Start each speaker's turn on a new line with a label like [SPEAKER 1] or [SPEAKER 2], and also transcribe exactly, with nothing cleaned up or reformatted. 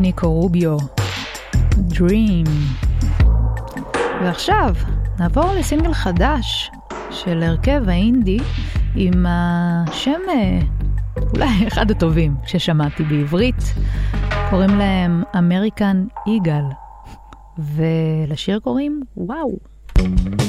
[SPEAKER 1] ניקו רוביו, Dream. ועכשיו נעבור לסינגל חדש של הרכב האינדי עם השם אולי אחד הטובים ששמעתי בעברית, קוראים להם אמריקן איגל, ולשיר קוראים וואו.